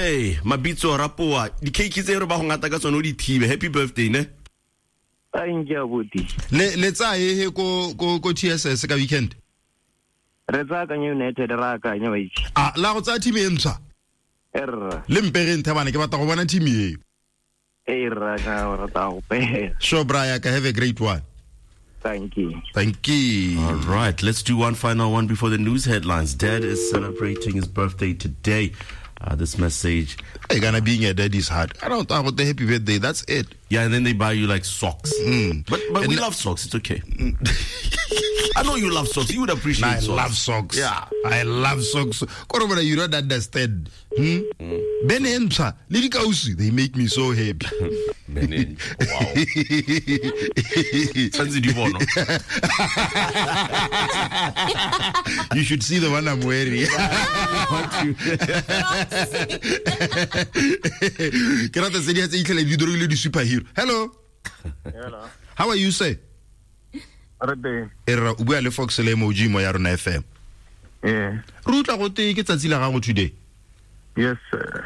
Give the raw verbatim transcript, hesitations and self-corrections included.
birthday mabitso rapoa di cake tse re ba go ngata ka tsone o di thibe happy birthday ne thank you abuti le le tsa he ko ko ko T S S ka weekend re tsa ka United ra ka nya ba itse ah la go tsa team e ntshwa er le mpere nthabane ke batla go bona team e e ra ka ra ta go pe so Brian ka have a great one. Thank you. Thank you. All right, let's do one final one before the news headlines. Dad is celebrating his birthday today. Uh, this message. Hey, gonna being a dad is hard. I don't talk about the happy birthday. That's it. Yeah, and then they buy you like socks. Mm. But but and we th- love socks. It's okay. I know you love socks. You would appreciate I socks. love socks. Yeah. I love socks. Korobana, you don't understand. Hmm? Mm. Ben Ensa, Lili Kausi, they make me so happy. Ben En- wow. Sanzi Divono. You should see the one I'm wearing. Karata said yes, you don't really superhero. Hello. Hello. How are you, say? Rebe. Era ubua le Fox le emoji mo ya rona F M. Yeah. Ruta go te ke tsatsi la gago today. Yes sir.